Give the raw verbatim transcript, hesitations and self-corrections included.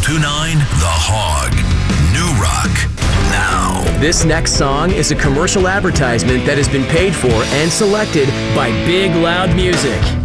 two nine The Hog. New Rock. Now. This next song is a commercial advertisement that has been paid for and selected by Big Loud Music.